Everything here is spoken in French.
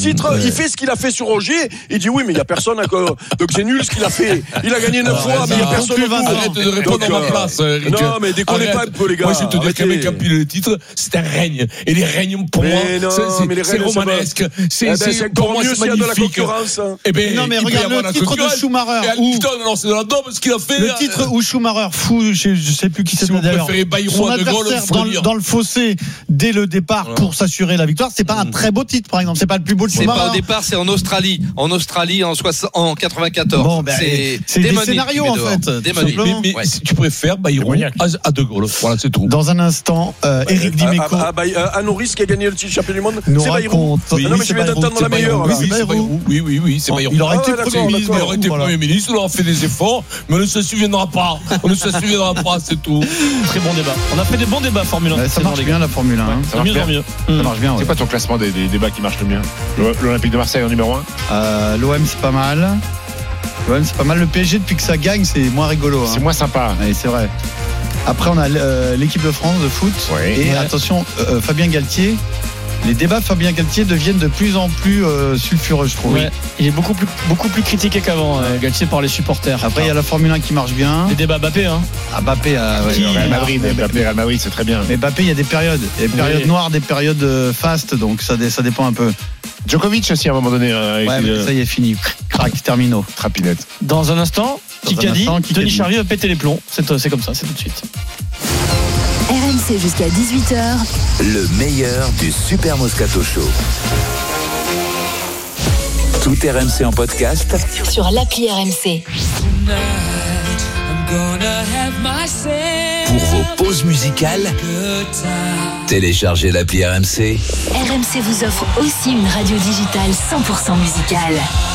titre, il fait ce qu'il a fait sur Roger, il dit oui mais il y a personne donc c'est nul ce qu'il a fait. Il a gagné 9 fois mais il y a personne au bout. Arrête de répondre à ma place. Non mais déconnez pas un peu les gars. Moi je vais te dire qu'un mec qui a pris le titre, c'est un règne. Et les règnes pour moi, c'est romanesque. C'est encore mieux s'il y a de la concurrence. Non mais regarde le titre de Schumacher. Non, c'est de la daube ce qu'il a fait. Le titre où Schumacher fou, je sais plus qui c'était d'ailleurs. Son adversaire dans le fossé dès le départ pour s'assurer la victoire, c'est pas un très beau titre par exemple, c'est pas le plus beau de Schumacher. C'est pas au départ, c'est en Australie en 94. Bon, c'est des scénarios en fait. Mais si tu préfères Bayrou à De Gaulle. Voilà, c'est tout. Dans un instant, Éric Dimeco à Norris qui a gagné le titre champion du monde, nous c'est Bayrou. raconte. Non mais je viens d'entendre la meilleure. Oui, c'est Bayrou. Oui, c'est Bayrou. Il aurait été Premier ministre. Il aurait été Premier ministre, il aurait fait des efforts, mais on ne se souviendra pas. C'est tout. Très bon débat. On a fait des bons débats Formule 1. Ça marche bien la Formule 1. Ça marche bien. Ça marche bien. C'est quoi ton classement des débats qui marchent le mieux? L'Olympique de Marseille en numéro 1. L'OM c'est pas mal. Le PSG depuis que ça gagne c'est moins rigolo. C'est moins sympa. Oui, c'est vrai. Après on a l'équipe de France de foot. Et attention, Fabien Galtier. Les débats Fabien Galtier deviennent de plus en plus sulfureux, je trouve. Ouais. Il est beaucoup plus critiqué qu'avant, Galtier, par les supporters. Après, il y a la Formule 1 qui marche bien. Les débats Mbappé, hein. Mbappé, Real Madrid, c'est très bien. Mais Mbappé, il y a des périodes. Il y a des périodes noires, des périodes fastes, donc ça dépend un peu. Djokovic aussi, à un moment donné. Mais ça y est, fini. Crac, termino. Trapinette. Dans un instant, Kikadi, Tony Charlier va péter les plombs. C'est comme ça, c'est tout de suite. RMC jusqu'à 18h. Le meilleur du Super Moscato Show. Tout RMC en podcast sur l'appli RMC. Pour vos pauses musicales, téléchargez l'appli RMC. RMC vous offre aussi une radio digitale 100% musicale.